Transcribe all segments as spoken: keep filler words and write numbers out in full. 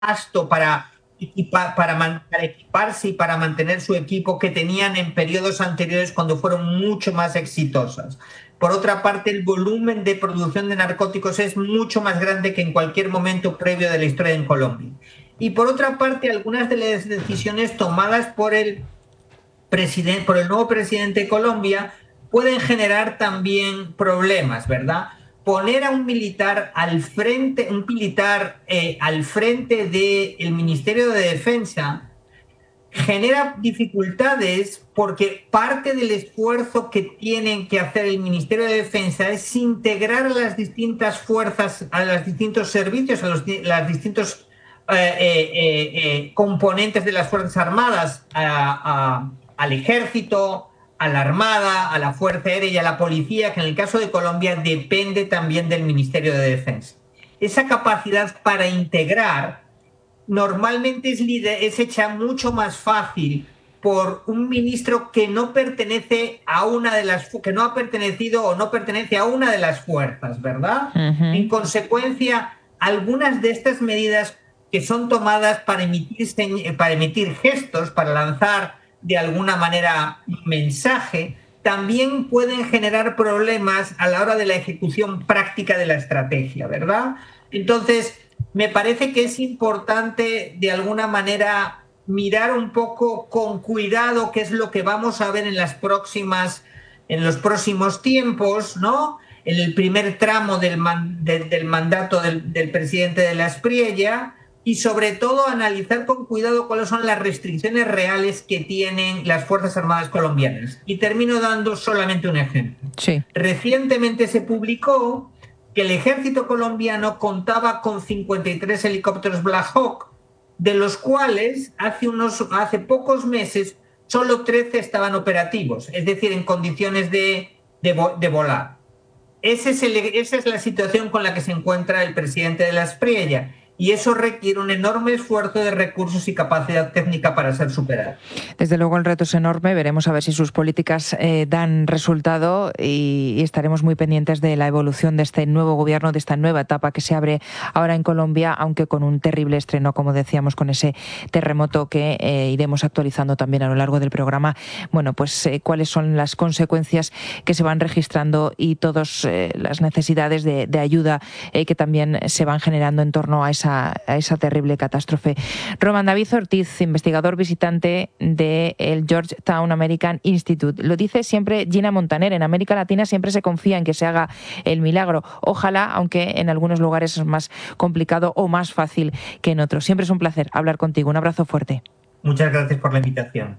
gasto para, equipa, para, man, para equiparse y para mantener su equipo que tenían en periodos anteriores cuando fueron mucho más exitosas. Por otra parte, el volumen de producción de narcóticos es mucho más grande que en cualquier momento previo de la historia en Colombia. Y por otra parte, algunas de las decisiones tomadas por el, presidente, por el nuevo presidente de Colombia pueden generar también problemas, ¿verdad? Poner a un militar al frente, un militar eh, al frente del Ministerio de Defensa genera dificultades porque parte del esfuerzo que tienen que hacer el Ministerio de Defensa es integrar a las distintas fuerzas, a los distintos servicios, a los las distintos eh, eh, eh, componentes de las Fuerzas Armadas, a, a, al Ejército, a la Armada, a la Fuerza Aérea y a la Policía, que en el caso de Colombia depende también del Ministerio de Defensa. Esa capacidad para integrar normalmente es, es hecha mucho más fácil por un ministro que no pertenece a una de las que no ha pertenecido o no pertenece a una de las fuerzas, ¿verdad? Uh-huh. En consecuencia, algunas de estas medidas que son tomadas para emitir, para emitir gestos, para lanzar de alguna manera un mensaje, también pueden generar problemas a la hora de la ejecución práctica de la estrategia, ¿verdad? Entonces, me parece que es importante de alguna manera mirar un poco con cuidado qué es lo que vamos a ver en las próximas, en los próximos tiempos, ¿no? En el primer tramo del, man, de, del mandato del, del presidente de la Espriella, y sobre todo analizar con cuidado cuáles son las restricciones reales que tienen las Fuerzas Armadas colombianas. Y termino dando solamente un ejemplo. Sí. Recientemente se publicó que el ejército colombiano contaba con cincuenta y tres helicópteros Black Hawk, de los cuales hace, unos, hace pocos meses solo trece estaban operativos, es decir, en condiciones de, de, de volar. Ese es el, esa es la situación con la que se encuentra el presidente de la Espriella. Y eso requiere un enorme esfuerzo de recursos y capacidad técnica para ser superado. Desde luego el reto es enorme, veremos a ver si sus políticas eh, dan resultado y, y estaremos muy pendientes de la evolución de este nuevo gobierno, de esta nueva etapa que se abre ahora en Colombia, aunque con un terrible estreno, como decíamos, con ese terremoto que eh, iremos actualizando también a lo largo del programa. Bueno, pues eh, cuáles son las consecuencias que se van registrando y todas eh, las necesidades de, de ayuda eh, que también se van generando en torno a esa a esa terrible catástrofe. Román David Ortiz, investigador visitante del Georgetown American Institute. Lo dice siempre Gina Montaner, en América Latina siempre se confía en que se haga el milagro. Ojalá, aunque en algunos lugares es más complicado o más fácil que en otros. Siempre es un placer hablar contigo. Un abrazo fuerte. Muchas gracias por la invitación.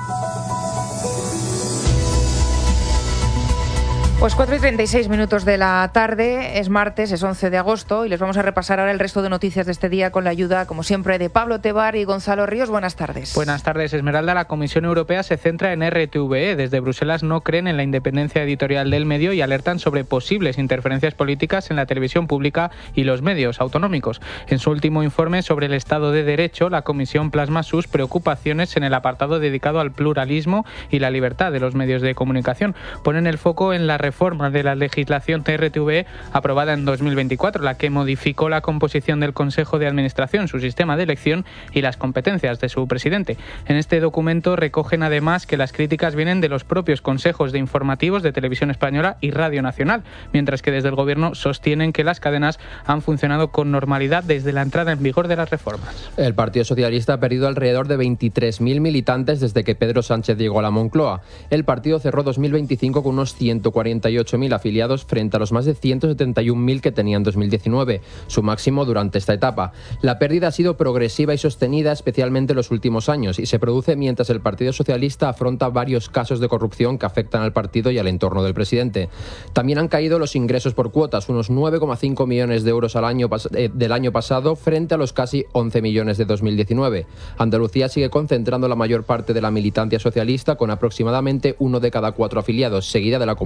Pues cuatro y treinta y seis minutos de la tarde, es martes, es once de agosto y les vamos a repasar ahora el resto de noticias de este día con la ayuda, como siempre, de Pablo Tebar y Gonzalo Ríos. Buenas tardes. Buenas tardes, Esmeralda. La Comisión Europea se centra en R T V E. Desde Bruselas no creen en la independencia editorial del medio y alertan sobre posibles interferencias políticas en la televisión pública y los medios autonómicos. En su último informe sobre el Estado de Derecho, la Comisión plasma sus preocupaciones en el apartado dedicado al pluralismo y la libertad de los medios de comunicación. Ponen el foco en la reforma de la legislación de R T V E aprobada en dos mil veinticuatro, la que modificó la composición del Consejo de Administración, su sistema de elección y las competencias de su presidente. En este documento recogen además que las críticas vienen de los propios consejos de informativos de Televisión Española y Radio Nacional, mientras que desde el Gobierno sostienen que las cadenas han funcionado con normalidad desde la entrada en vigor de las reformas. El Partido Socialista ha perdido alrededor de veintitrés mil militantes desde que Pedro Sánchez llegó a la Moncloa. El partido cerró dos mil veinticinco con unos ciento cuarenta y ocho mil afiliados frente a los más de ciento setenta y un mil que tenía en dos mil diecinueve, su máximo durante esta etapa. La pérdida ha sido progresiva y sostenida, especialmente en los últimos años, y se produce mientras el Partido Socialista afronta varios casos de corrupción que afectan al partido y al entorno del presidente. También han caído los ingresos por cuotas, unos nueve coma cinco millones de euros al año eh, del año pasado frente a los casi once millones de dos mil diecinueve. Andalucía sigue concentrando la mayor parte de la militancia socialista con aproximadamente uno de cada cuatro afiliados, seguida de la Comunidad Valenciana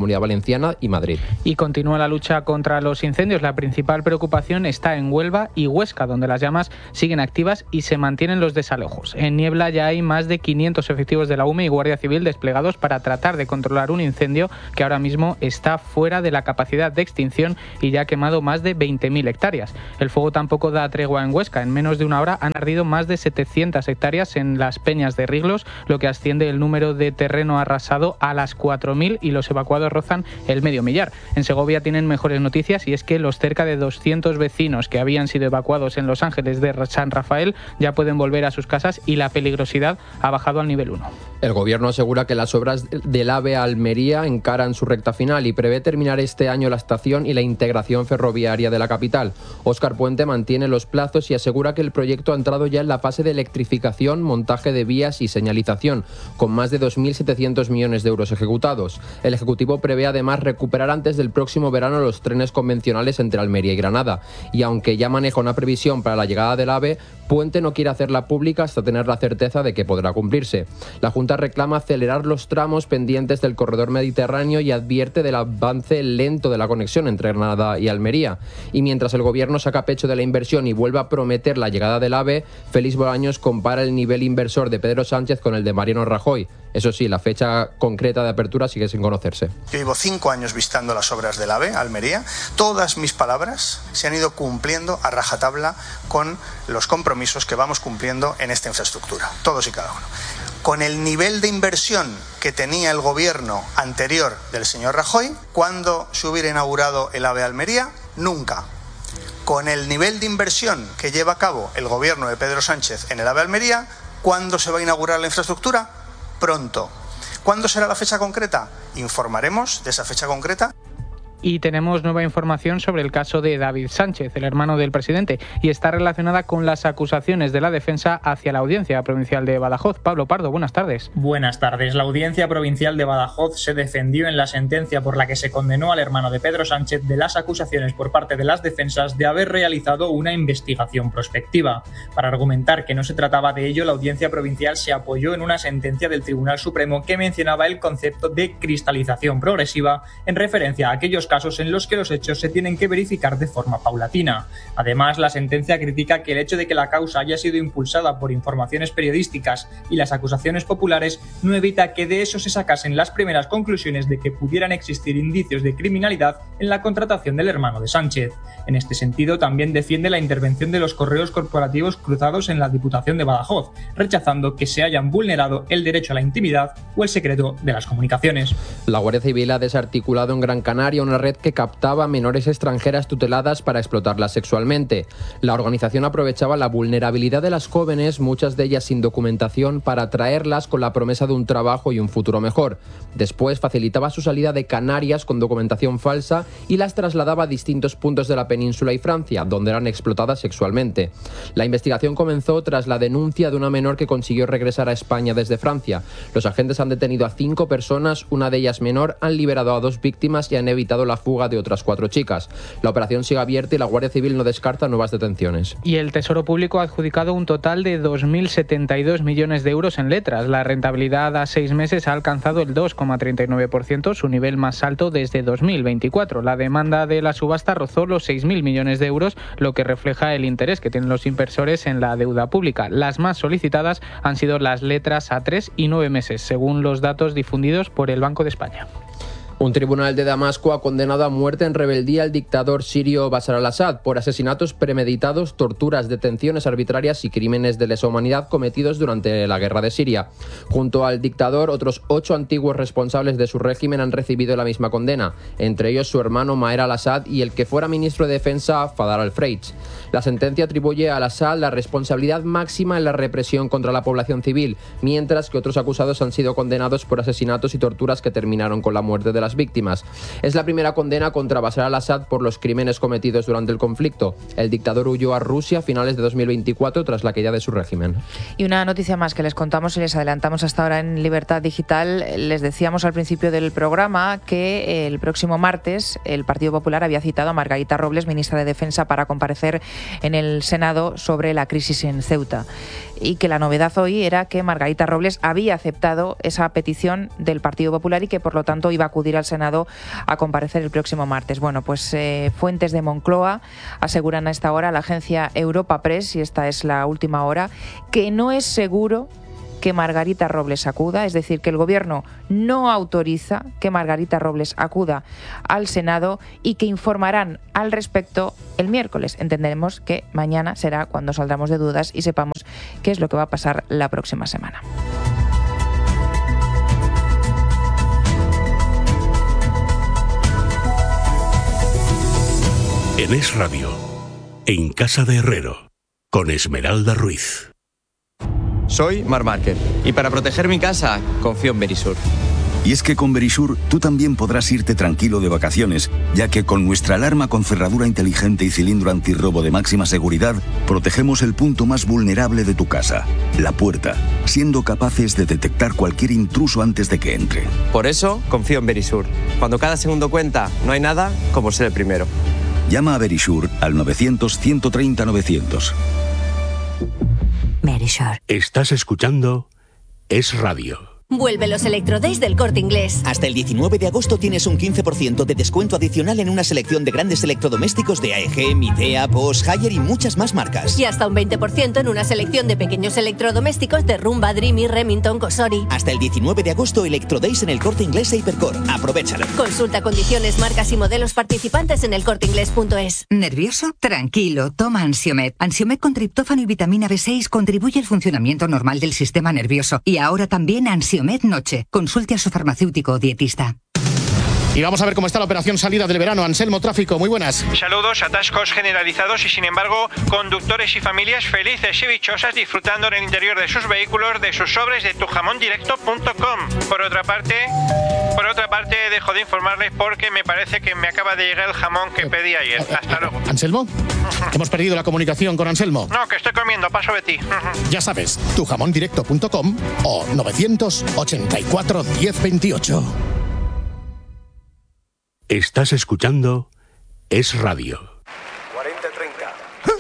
Valenciana y Madrid. Y continúa la lucha contra los incendios. La principal preocupación está en Huelva y Huesca, donde las llamas siguen activas y se mantienen los desalojos. En Niebla ya hay más de quinientos efectivos de la U M E y Guardia Civil desplegados para tratar de controlar un incendio que ahora mismo está fuera de la capacidad de extinción y ya ha quemado más de veinte mil hectáreas. El fuego tampoco da tregua en Huesca. En menos de una hora han ardido más de setecientas hectáreas en las peñas de Riglos, lo que asciende el número de terreno arrasado a las cuatro mil y los evacuados rozan el medio millar. En Segovia tienen mejores noticias y es que los cerca de doscientos vecinos que habían sido evacuados en Los Ángeles de San Rafael ya pueden volver a sus casas y la peligrosidad ha bajado al nivel uno. El gobierno asegura que las obras del AVE a Almería encaran su recta final y prevé terminar este año la estación y la integración ferroviaria de la capital. Óscar Puente mantiene los plazos y asegura que el proyecto ha entrado ya en la fase de electrificación, montaje de vías y señalización, con más de dos mil setecientos millones de euros ejecutados. El Ejecutivo prevé además recuperar antes del próximo verano los trenes convencionales entre Almería y Granada. Y aunque ya maneja una previsión para la llegada del AVE, Puente no quiere hacerla pública hasta tener la certeza de que podrá cumplirse. La Junta reclama acelerar los tramos pendientes del corredor mediterráneo y advierte del avance lento de la conexión entre Granada y Almería. Y mientras el gobierno saca pecho de la inversión y vuelve a prometer la llegada del AVE, Félix Bolaños compara el nivel inversor de Pedro Sánchez con el de Mariano Rajoy. Eso sí, la fecha concreta de apertura sigue sin conocerse. Yo llevo cinco años visitando las obras del AVE, Almería. Todas mis palabras se han ido cumpliendo a rajatabla con los compromisos que vamos cumpliendo en esta infraestructura, todos y cada uno. Con el nivel de inversión que tenía el gobierno anterior del señor Rajoy, ¿cuándo se hubiera inaugurado el AVE Almería? Nunca. Con el nivel de inversión que lleva a cabo el gobierno de Pedro Sánchez en el AVE Almería, ¿cuándo se va a inaugurar la infraestructura? Pronto. ¿Cuándo será la fecha concreta? Informaremos de esa fecha concreta. Y tenemos nueva información sobre el caso de David Sánchez, el hermano del presidente, y está relacionada con las acusaciones de la defensa hacia la Audiencia Provincial de Badajoz. Pablo Pardo, buenas tardes. Buenas tardes. La Audiencia Provincial de Badajoz se defendió en la sentencia por la que se condenó al hermano de Pedro Sánchez de las acusaciones por parte de las defensas de haber realizado una investigación prospectiva. Para argumentar que no se trataba de ello, la Audiencia Provincial se apoyó en una sentencia del Tribunal Supremo que mencionaba el concepto de cristalización progresiva en referencia a aquellos casos en los que los hechos se tienen que verificar de forma paulatina. Además, la sentencia critica que el hecho de que la causa haya sido impulsada por informaciones periodísticas y las acusaciones populares no evita que de eso se sacasen las primeras conclusiones de que pudieran existir indicios de criminalidad en la contratación del hermano de Sánchez. En este sentido, también defiende la intervención de los correos corporativos cruzados en la Diputación de Badajoz, rechazando que se hayan vulnerado el derecho a la intimidad o el secreto de las comunicaciones. La Guardia Civil ha desarticulado en Gran Canaria una red que captaba menores extranjeras tuteladas para explotarlas sexualmente. La organización aprovechaba la vulnerabilidad de las jóvenes, muchas de ellas sin documentación, para atraerlas con la promesa de un trabajo y un futuro mejor. Después facilitaba su salida de Canarias con documentación falsa y las trasladaba a distintos puntos de la península y Francia, donde eran explotadas sexualmente. La investigación comenzó tras la denuncia de una menor que consiguió regresar a España desde Francia. Los agentes han detenido a cinco personas, una de ellas menor, han liberado a dos víctimas y han evitado la fuga de otras cuatro chicas. La operación sigue abierta y la Guardia Civil no descarta nuevas detenciones. Y el Tesoro Público ha adjudicado un total de dos mil setenta y dos millones de euros en letras. La rentabilidad a seis meses ha alcanzado el dos coma treinta y nueve por ciento, su nivel más alto desde dos mil veinticuatro. La demanda de la subasta rozó los seis mil millones de euros, lo que refleja el interés que tienen los inversores en la deuda pública. Las más solicitadas han sido las letras a tres y nueve meses, según los datos difundidos por el Banco de España. Un tribunal de Damasco ha condenado a muerte en rebeldía al dictador sirio Bashar al-Assad por asesinatos premeditados, torturas, detenciones arbitrarias y crímenes de lesa humanidad cometidos durante la guerra de Siria. Junto al dictador, otros ocho antiguos responsables de su régimen han recibido la misma condena, entre ellos su hermano Maher al-Assad y el que fuera ministro de Defensa, Fadar al-Freij. La sentencia atribuye a al-Assad la responsabilidad máxima en la represión contra la población civil, mientras que otros acusados han sido condenados por asesinatos y torturas que terminaron con la muerte de las víctimas. Es la primera condena contra Bashar al-Assad por los crímenes cometidos durante el conflicto. El dictador huyó a Rusia a finales de dos mil veinticuatro tras la caída de su régimen. Y una noticia más que les contamos y les adelantamos hasta ahora en Libertad Digital. Les decíamos al principio del programa que el próximo martes el Partido Popular había citado a Margarita Robles, ministra de Defensa, para comparecer en el Senado sobre la crisis en Ceuta. Y que la novedad hoy era que Margarita Robles había aceptado esa petición del Partido Popular y que por lo tanto iba a acudir acudir al Senado a comparecer el próximo martes. Bueno, pues eh, fuentes de Moncloa aseguran a esta hora a la agencia Europa Press, y esta es la última hora, que no es seguro que Margarita Robles acuda, es decir, que el Gobierno no autoriza que Margarita Robles acuda al Senado y que informarán al respecto el miércoles. Entenderemos que mañana será cuando saldremos de dudas y sepamos qué es lo que va a pasar la próxima semana. En Es Radio, en Casa de Herrero, con Esmeralda Ruiz. Soy Marc Márquez y para proteger mi casa confío en Verisur. Y es que con Verisur tú también podrás irte tranquilo de vacaciones, ya que con nuestra alarma con cerradura inteligente y cilindro antirrobo de máxima seguridad, protegemos el punto más vulnerable de tu casa, la puerta, siendo capaces de detectar cualquier intruso antes de que entre. Por eso confío en Verisur. Cuando cada segundo cuenta, no hay nada como ser el primero. Llama a Verisur al novecientos, ciento treinta, novecientos. Verisur. Estás escuchando Es Radio. Vuelve los Electrodays del Corte Inglés. Hasta el diecinueve de agosto tienes un quince por ciento de descuento adicional en una selección de grandes electrodomésticos de A E G, Midea, Bosch, Haier y muchas más marcas. Y hasta un veinte por ciento en una selección de pequeños electrodomésticos de Rumba, Dreamy, Remington, Cosori. Hasta el diecinueve de agosto Electrodays en el Corte Inglés e Hipercor. Aprovéchalo. Consulta condiciones, marcas y modelos participantes en el corte inglés punto es. ¿Nervioso? Tranquilo, toma Ansiomed. Ansiomed con triptófano y vitamina B seis contribuye al funcionamiento normal del sistema nervioso. Y ahora también Ansiomed Noche. Consulte a su farmacéutico o dietista. Y vamos a ver cómo está la operación salida del verano. Anselmo Tráfico, muy buenas. Saludos, atascos generalizados y sin embargo conductores y familias felices y dichosas disfrutando en el interior de sus vehículos de sus sobres de tu jamón directo punto com. Por otra parte, por otra parte dejo de informarles porque me parece que me acaba de llegar el jamón que pedí ayer. Hasta luego. ¿Anselmo? ¿Hemos perdido la comunicación con Anselmo? No, que estoy comiendo, paso de ti. Ya sabes, tu jamón directo punto com o novecientos ochenta y cuatro, diez veintiocho. Estás escuchando Es Radio. cuarenta treinta.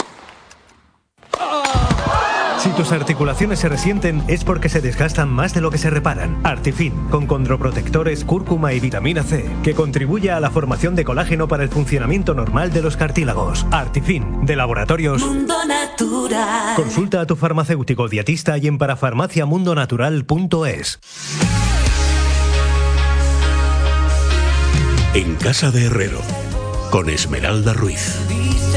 Si tus articulaciones se resienten es porque se desgastan más de lo que se reparan. Artifin, con condroprotectores, cúrcuma y vitamina C, que contribuye a la formación de colágeno para el funcionamiento normal de los cartílagos. Artifin, de Laboratorios Mundo Natural. Consulta a tu farmacéutico dietista y en parafarmacia mundo natural punto es. En Casa de Herrero, con Esmeralda Ruiz.